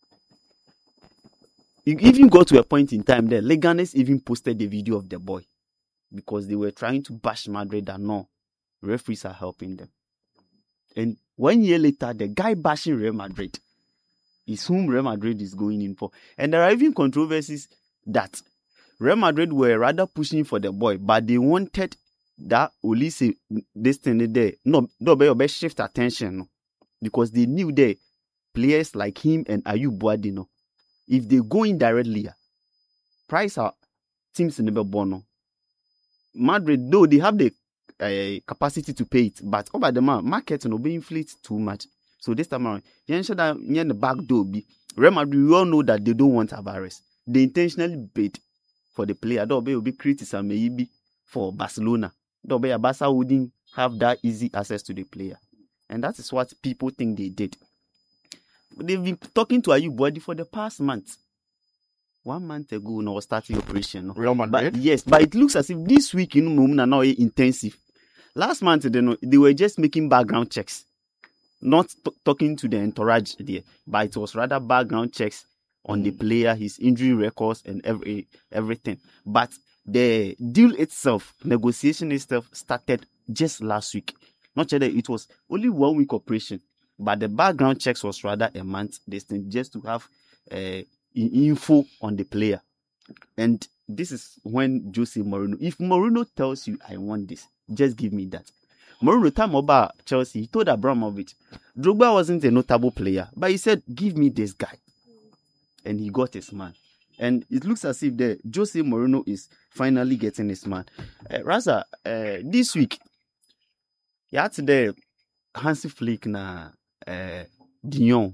it even got to a point in time there. Leganés even posted the video of the boy because they were trying to bash Madrid and no, referees are helping them. And one year later, the guy bashing Real Madrid is whom Real Madrid is going in for. And there are even controversies that Real Madrid were rather pushing for the boy, but they wanted that Olise this thing there. No, no, but shift attention no, because they knew that players like him and Ayub Boadi, no, if they go in directly, price our teams in the bono. Madrid, though they have the uh, capacity to pay it, but over the market no be inflate too much. So this time around, you ensure that you the back door be Real Madrid. We all know that they don't want Alvarez. They intentionally bid for the player. That will be criticism maybe for Barcelona. That be Barca wouldn't have that easy access to the player, and that is what people think they did. They've been talking to Ayub Boadi for the past month. One month ago, now starting operation. No? Real Madrid? But, yes, but it looks as if this week, you know, now intensive. Last month, they, know, they were just making background checks. Not t- talking to the entourage there, but it was rather background checks on the player, his injury records, and every everything. But the deal itself, negotiation itself, started just last week. Not that it was only one week operation, but the background checks was rather a month. This thing just to have uh, info on the player, and this is when Jose Mourinho. If Mourinho tells you, "I want this," just give me that. Mourinho time about Chelsea, he told Abramovich, Drogba wasn't a notable player, but he said, "Give me this guy," and he got his man. And it looks as if the Jose Mourinho is finally getting his man. Uh, Raza, uh, this week, you had the Hansi Flick na uh, Dion.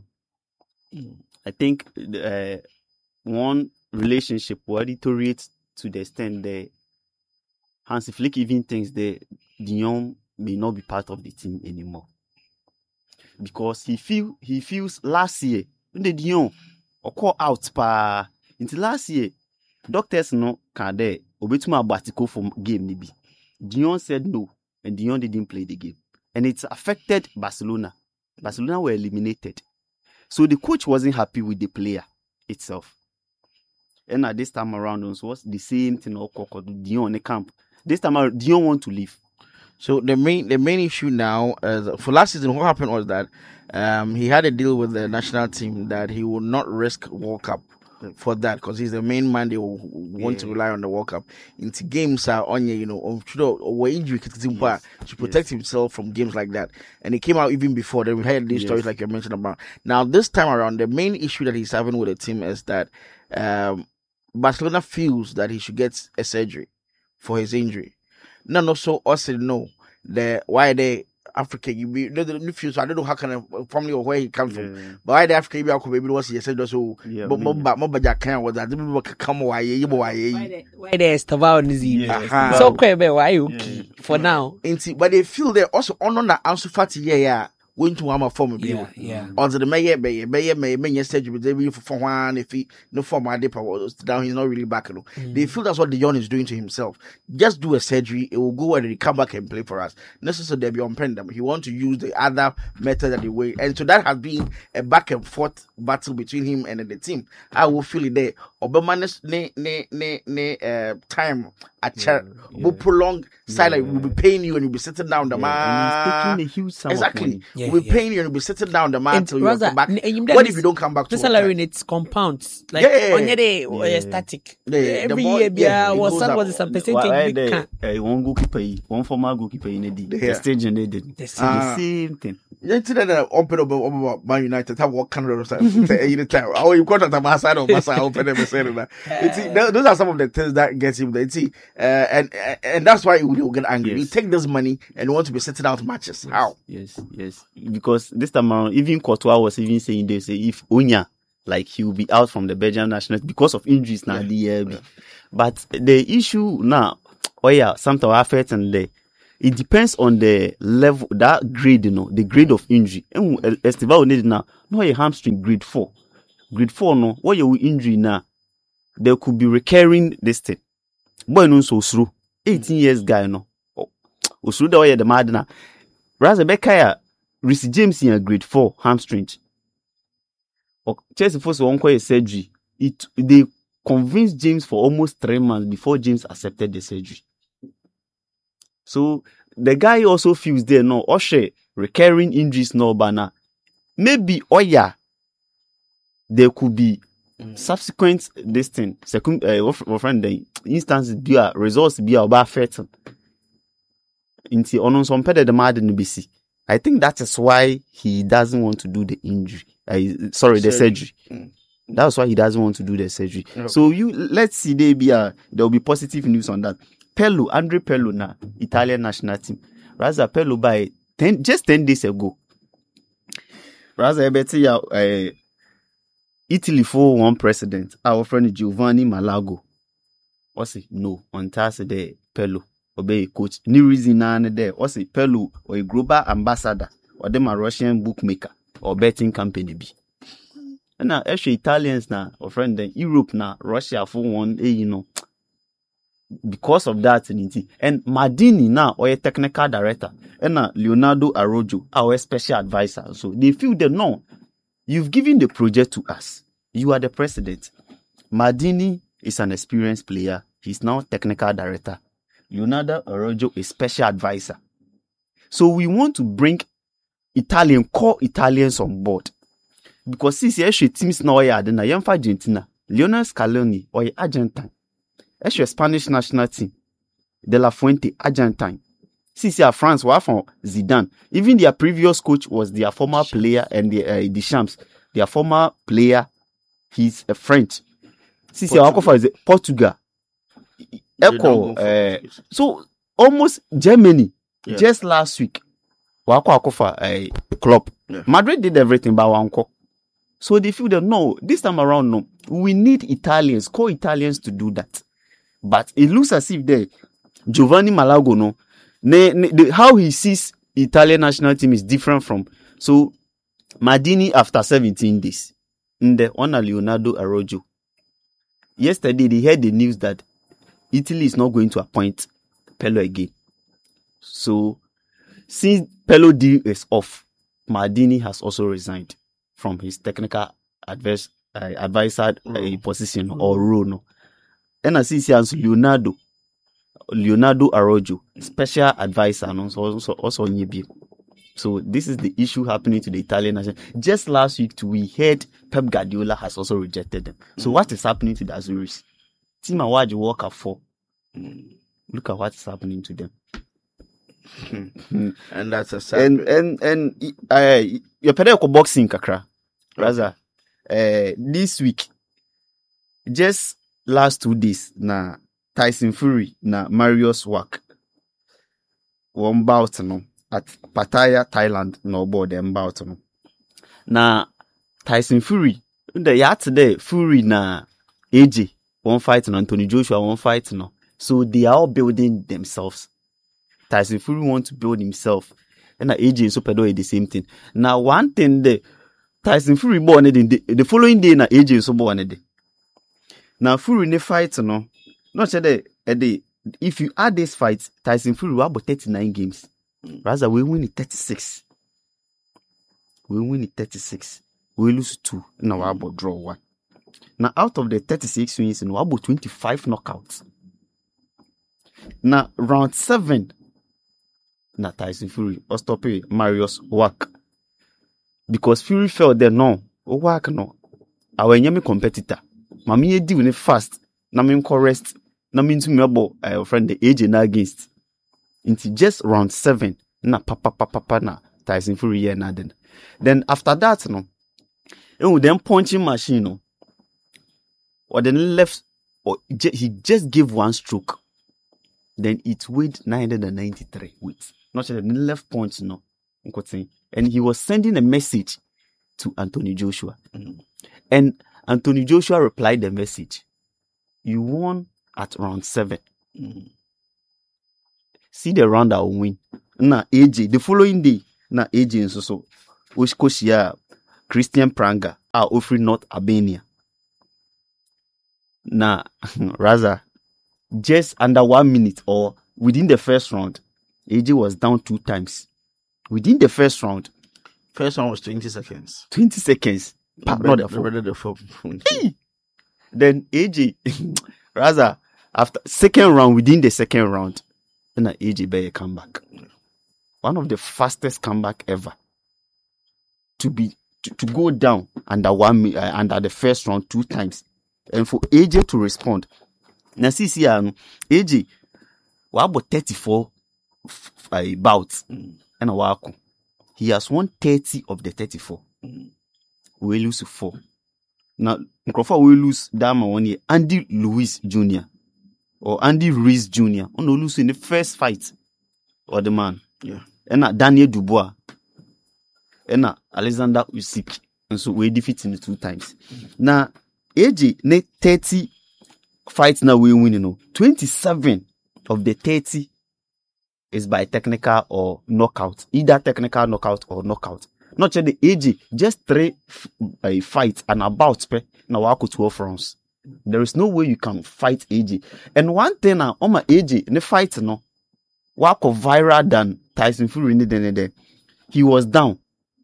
I think uh, one relationship will deteriorate to the extent that Hansi Flick even thinks that Dion may not be part of the team anymore because he feel he feels last year when the Dion or call out pa until last year doctors no can there obetuma abatiko for game nibi. Dion said no and Dion didn't play the game and it's affected Barcelona. Barcelona were eliminated. So the coach wasn't happy with the player itself. And at this time around, it was the same thing. Dion in the camp. This time around, Dion want to leave. So the main the main issue now uh, for last season, what happened was that um, he had a deal with the national team that he would not risk World Cup for that because he's the main man they will want yeah. to rely on the World Cup. Into games are on you know or injury yes. to protect yes. himself from games like that. And it came out even before. Then we had these yes. stories like you mentioned about. Now this time around, the main issue that he's having with the team is that um, Barcelona feels that he should get a surgery for his injury. No, no, so us no. The why they Africa you be no the few so I don't know how kind of family or where he comes yeah. from. But why the Africa you be maybe was he said so but but but but can was that people come why you why why there's Tavao Nizi. So kwebe why okay for now. But they feel they also on on that Ansu Fati yeah yeah. Going to one form of yeah, yeah. Until the mayor, may may may may surgery, they will for one if he no form of deeper was down, he's not really back. You know. Mm. They feel that's what Dion is doing to himself. Just do a surgery, it will go and come back and play for us. Necessarily be on them. He want to use the other method that the way, and so that has been a back and forth battle between him and the team. I will feel it there. Obama ne ne ne ne uh, time at chair will prolong silent. We'll be paying you and you'll be sitting down the yeah. man. And he's taking a huge sum exactly. of money. Yeah. Yeah, we'll be yeah. paying you and we'll be sitting down the mat And till you rather, come back. n- and you What don't if you miss- don't come back to The work? salary in its compounds. Like Yeah, yeah, yeah. on your day, or Yeah. static. Yeah, yeah. The Every more- year, yeah, yeah, it was goes some up. was some Why percentage. they, We can. uh, one goalkeeper, one former goalkeeper in the D. Yeah. The stage and they did. The The same. Ah. same thing. Yeah, to that open up about Man United. Have what kind of time? You need time. Oh, you got my side of my side. Open them and say that. You see, tho- those are some of the things that gets him there. You see, uh, and and that's why he will get angry. Yes. You take this money and you want to be sitting out matches. How? Yes, yes. Because this time around, even Courtois was even saying they say if Onya, like he will be out from the Belgian national because of injuries now. Yeah, The year, yeah. but the issue now, oh yeah, something affect and the. It depends on the level, that grade, you know, the grade of injury. And Esteban need now, no, a hamstring grade four, grade four, no, what you injury now, there could be recurring this thing. Boy, no, so through eighteen years guy, no, oh, through the way the madna. Rather, Beckaya, Reece James in a grade four hamstring. Or Chelsea force one quite surgery. It they convinced James for almost three months before James accepted the surgery. So the guy also feels there no Oshe recurring injuries no banner. Maybe oh yeah, there could be subsequent this thing. Second, uh, what friend the instances be a results be about certain. Inti onon some pede the mad in B C. I think that is why he doesn't want to do the injury. Uh, sorry, the surgery. Mm. That's why he doesn't want to do the surgery. Okay. So you let's see there be a there will be positive news on that. Pello, Andre Pello na Italian national team. Raza Pello by ten just ten days ago. Raza ebeti ya uh, Italy for one president. Our friend Giovanni Malago. What's it? No, on Thursday Pello obey coach. New reason na there. What's it? Pello or a global ambassador or them a Russian bookmaker or betting company be. And now actually Italians na or friend then Europe na Russia for one eh, you know. Because of that, and Madini now, or a technical director, and uh, Leonardo Arrojo, our special advisor. So they feel that no, you've given the project to us. You are the president. Madini is an experienced player. He's now technical director. Leonardo Arrojo is special advisor. So we want to bring Italian, core Italians on board. Because since actually teams now are in Argentina, Lionel Scaloni or Argentine. That's your Spanish national team. De La Fuente, Argentine. Since you are France, were from Zidane. Even their previous coach was their former player and the uh, Deschamps. Their former player, he's a French. Since you are is Portugal. Echo. Uh, so almost Germany. Yeah. Just last week, Wako Akofa a club. Yeah. Madrid did everything by Wanko. So they feel that no, this time around, no, we need Italians, core Italians to do that. But it looks as if the Giovanni Malago, no, ne, ne, the, how he sees Italian national team is different from. So Madini after seventeen days, in the honor Leonardo Arrojo. Yesterday they heard the news that Italy is not going to appoint Pello again. So since Pello deal is off, Madini has also resigned from his technical advice, uh, advisor uh, position or role. No. And I see as Leonardo, Leonardo Arrojo, special advisor, no, so also also Nyebi. So this is the issue happening to the Italian nation. Just last week, too, we heard Pep Guardiola has also rejected them. So what is happening to the Azuris? Team Award you work up for. Look at what is happening to them. And that's a sad And bit. and and uh, your pedal boxing kakra, rather. Uh, this week, just last two days, na Tyson Fury na Marius Wak one bout no at Pattaya, Thailand, no board them bout no. Na Tyson Fury, the ya today Fury na A J one fight no, Anthony Joshua one fight no. So they are all building themselves. Tyson Fury want to build himself, and A J so pedo the same thing. Now one thing there, Tyson Fury born the the following day na A J so born the. Now Fury ne fight no, not say the the if you add this fight, Tyson Fury will about thirty-nine games. Rather we win it thirty-six. We win it thirty-six. We lose two. Now we about draw one. Now out of the thirty-six wins, we about twenty-five knockouts. Now round seven. Na Tyson Fury or stop it Marius Wak because Fury felt that no, oh work no, our enemy competitor. Mami deal with it fast. Na me rest. Na me into me about our friend the age na against. Into just round seven. Na papa papa papa na Tyson Fury here na then. Then after that no, you then punching machine no, or then left or he just gave one stroke. Then it weighed nine hundred ninety-three weight. Not the left punch no. And he was sending a message to Anthony Joshua. Mm-hmm. And Anthony Joshua replied the message. You won at round seven. Mm-hmm. See the round that will win. Na A J, the following day, na A J and so so. Ushkoshia, Christian Pranga, are offering North Albania. Na, rather, just under one minute or within the first round, A J was down two times. Within the first round. First round was twenty seconds. twenty seconds. The Not the brother, the phone. Then A J, rather, after second round, within the second round, then A J Beye come back. One of the fastest comeback ever. To be to, to go down under one uh, under the first round two times, and for A J to respond. Now see see um, A J, what about thirty-four uh, bouts mm. and a walk. He has won thirty of the thirty-four. Mm. We lose four. Now, Crawford will lose that one year. Andy Lewis Junior or Andy Ruiz Junior On the lose in the first fight. Or the man. Yeah. And now Daniel Dubois. And now Alexander Usyk. And so we defeat him two times. Mm. Now, A J, ne thirty fights now we win, you know. twenty-seven of the thirty is by technical or knockout. Either technical knockout or knockout. Not just the A J, just three uh, fights and about now walk twelve rounds. There is no way you can fight A J. And one thing now, on my A J, in the fight no, walk viral than Tyson Fury. He was down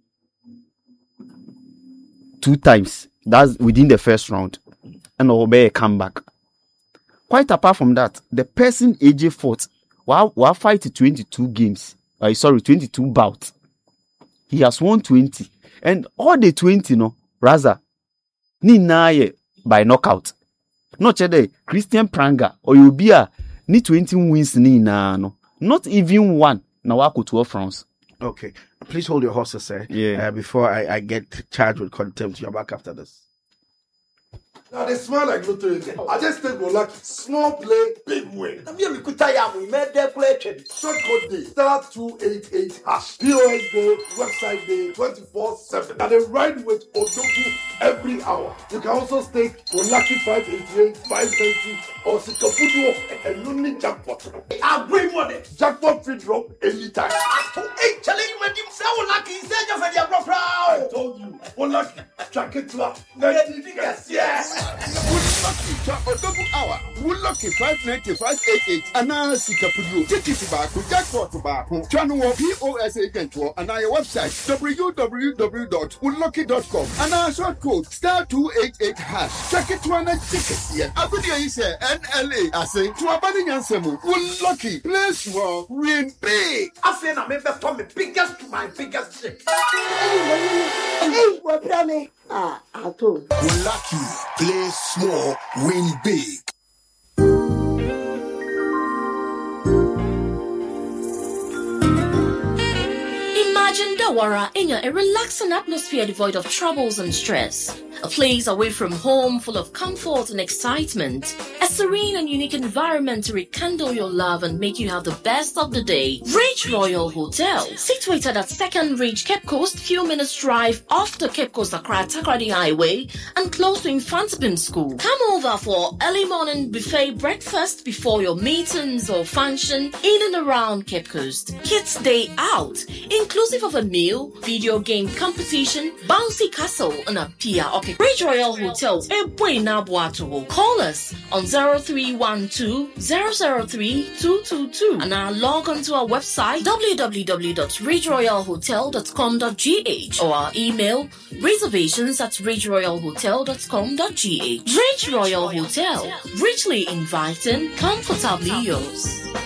two times. That's within the first round, and obey a comeback. Quite apart from that, the person A J fought, while while fighting twenty-two games, uh, sorry, twenty-two bouts. He has won twenty. And all the twenty, no, rather, ni na by knockout. Not the Christian Pranga or you be a ni twenty wins ni na no. Not even one. Now wako twelve rounds. Okay. Please hold your horses, sir. Yeah. Uh, before I, I get charged with contempt. You're back after this. Now they smell like lottery. I just take one like small play, big win. I'm here with Kutaya. We made their play. Short code day. Star two eight eight hash. P O S day. Website day. twenty-four seven. And they ride with Odoku every hour. You can also stake for lucky five eighty-eight, five ninety, or Sikapudu and Luni jackpot. I bring money. Jackpot free drop anytime. Hey, challenge with him. Say lucky. Say you for the proud. I told you. One lucky. Track it to us. Yes, yes. Wood lucky for a double hour. Wood lucky five ninety five eight eight. Ana Sikapudu. Ticket back to jackpot back. Channel P O S agent for and our website w w w dot woodlucky dot com. And our short code star two eight eight hash. Check it to an ticket here. I could hear say N L A. I say to a bunny ansemu. Wood lucky. Play small, win big. I say I remember from the biggest to my biggest shit. Hey, what me? Ah, I told. Wood lucky. Play small, win big. Imagine Dawara in a relaxing atmosphere devoid of troubles and stress. A place away from home full of comfort and excitement. A serene and unique environment to rekindle your love and make you have the best of the day. Ridge Royal Hotel. Situated at Second Ridge, Cape Coast, few minutes drive off the Cape Coast Accra Takoradi Highway and close to Infantipim School. Come over for early morning buffet breakfast before your meetings or function in and around Cape Coast. Kids Day Out, inclusive of a meal, video game competition, bouncy castle, and a pier occupancy. Ridge Royal Hotel, call us on zero three one two, zero zero three, two two two and now log on to our website w w w dot ridge royal hotel dot com dot g h or our email reservations at ridge royal hotel dot com dot g h. Ridge Royal Hotel, richly inviting, comfortably yours.